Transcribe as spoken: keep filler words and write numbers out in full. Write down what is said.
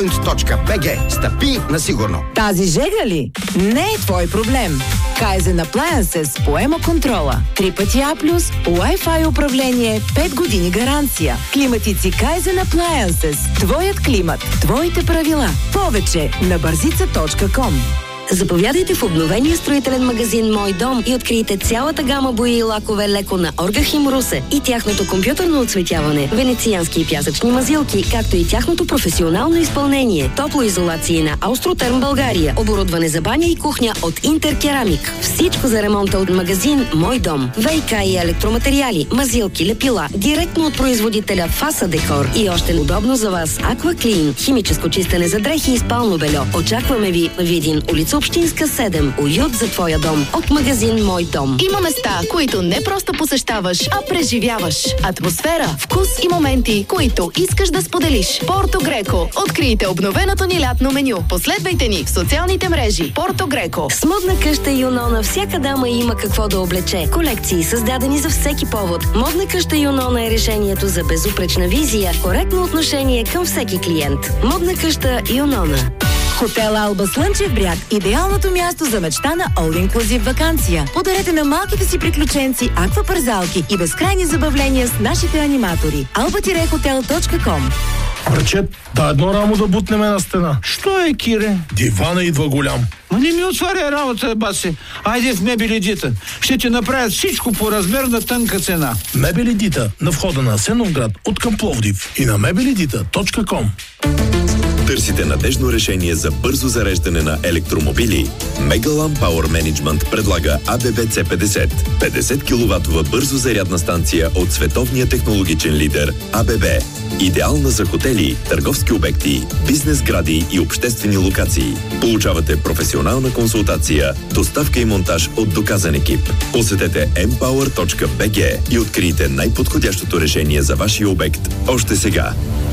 point точка би джи. Стъпи на сигурно. Тази жега ли? Не е твой проблем. Kaizen Appliances поема контрола. Три пъти А плюс, Wi-Fi управление, пет години гаранция. Климатици Kaizen Appliances. Твоят климат, твоите правила. Повече на бързица точка ком. Заповядайте в обновения строителен магазин Мой дом и открийте цялата гама бои и лакове леко на Оргахим Русе и тяхното компютърно оцветяване, венециански и пясъчни мазилки, както и тяхното професионално изпълнение, топлоизолации на Аустротерм България, оборудване за баня и кухня от Интер Керамик. Всичко за ремонта от магазин Мой дом. ВиК и електроматериали, мазилки, лепила, директно от производителя Фаса Декор и още удобно за вас Аква Клин, химическо чистене за дрехи и спално бельо. Очакваме ви в Видин, улица Общинска седем. Уют за твоя дом от магазин Мой дом. Има места, които не просто посещаваш, а преживяваш. Атмосфера, вкус и моменти, които искаш да споделиш. Порто Греко. Открийте обновеното ни лятно меню. Последвайте ни в социалните мрежи. Порто Греко. С модна къща Юнона всяка дама има какво да облече. Колекции създадени за всеки повод. Модна къща Юнона е решението за безупречна визия, коректно отношение към всеки клиент. Модна къща Юнона. Хотел Алба Слънчев бряг. Идеалното място за мечта на All Inclusive ваканция. Подарете на малките си приключенци аквапарзалки и безкрайни забавления с нашите аниматори. алба хотел точка ком. Ръчет, да едно рамо да бутнеме на стена. Що е, Кире? Дивана идва голям. Ма не ми отваря работа, баси. Айде в Мебелидита. Ще ти направят всичко по размер на тънка цена. Мебелидита на входа на Асеновград от към Пловдив и на мебелидита точка ком. Търсите надежно решение за бързо зареждане на електромобили? Megalam Power Management предлага А Б Б С петдесет. петдесет киловатова бързо зарядна станция от световния технологичен лидер А Б Б. Идеална за хотели, търговски обекти, бизнес гради и обществени локации. Получавате професионална консултация, доставка и монтаж от доказан екип. Посетете ем пауър точка би джи и открийте най-подходящото решение за вашия обект още сега.